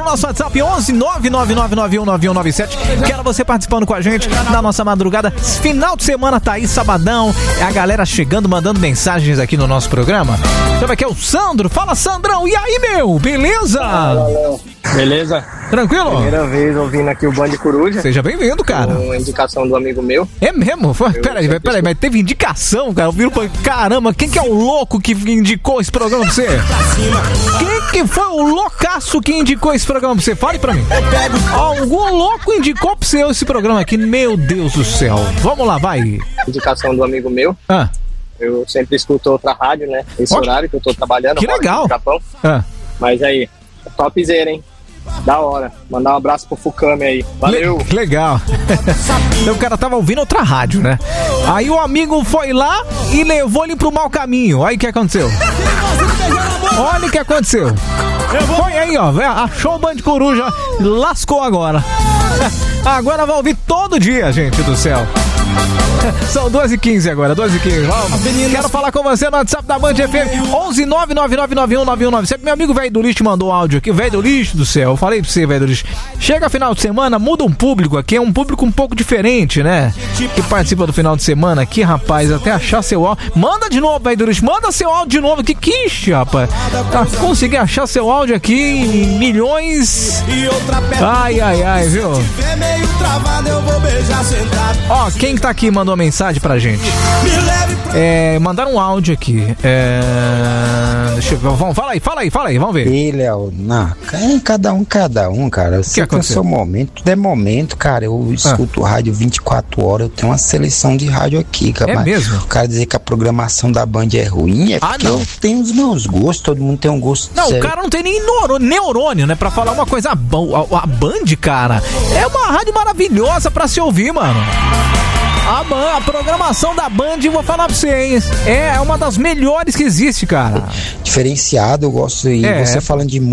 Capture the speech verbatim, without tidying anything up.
nosso WhatsApp onze nove nove nove nove um nove um nove sete. Quero você participando com a gente na nossa madrugada. Final de semana tá aí, sabadão. É a galera chegando, mandando mensagens aqui no nosso programa. Então aqui é o Sandro. Fala, Sandrão. E aí, meu? Beleza? Fala, Léo. Beleza? Tranquilo? Primeira vez ouvindo aqui o Band Coruja. Seja bem-vindo, cara. Uma indicação do amigo meu. É mesmo? Peraí, peraí, mas teve indicação, cara. Viram pra... Caramba, quem que é o louco que indicou esse programa pra você? Quem que foi o loucaço que indicou esse programa pra você? Fale pra mim. Algum louco indicou pra você esse programa aqui? Meu Deus do céu. Vamos lá, vai. Indicação do amigo meu. Ah. Eu sempre escuto outra rádio, né? Esse oh. horário que eu tô trabalhando. Que legal. No Japão. Ah. Mas aí, topzera, hein? Da hora. Mandar um abraço pro Fukami aí. Valeu. Le- legal. Então, o cara tava ouvindo outra rádio, né? Aí o amigo foi lá e levou ele pro mau caminho. Aí o que aconteceu? Olha o que aconteceu. Foi aí, ó. Achou o Band Coruja, lascou agora. Agora vai ouvir todo dia, gente do céu. São duas e quinze agora, duas e quinze. Vamos. Quero falar com você no WhatsApp da Band F M onze nove nove nove nove um nove um nove sete. Meu amigo velho do lixo mandou um áudio aqui. O velho do lixo do céu, eu falei pra você, velho do lixo. Chega final de semana, muda um público aqui. É um público um pouco diferente, né? Que participa do final de semana aqui, rapaz. Até achar seu áudio. Manda de novo, velho do lixo. Manda seu áudio de novo aqui. Quixe, rapaz. Tá, consegui achar seu áudio aqui em milhões. Ai, ai, ai, viu? Ó, quem tá aqui mandou uma mensagem pra gente. É, mandaram um áudio aqui. É, deixa eu ver. Vamos, fala aí, fala aí, fala aí, vamos ver. E Léo, não, é cada um, cada um, cara. Você tem o seu momento, tudo é momento, cara. Eu escuto ah. rádio vinte e quatro horas, eu tenho uma seleção de rádio aqui, cara. É mas mesmo? O cara dizer que a programação da Band é ruim, é ah, porque não. eu tenho os meus gostos, todo mundo tem um gosto. Não, sério. O cara não tem nem neurônio, né? Pra falar uma coisa. A, a, a Band, cara, é uma rádio maravilhosa pra se ouvir, mano. A, a programação da Band, vou falar pra você, hein? É uma das melhores que existe, cara. Diferenciado, eu gosto. E é. Você falando de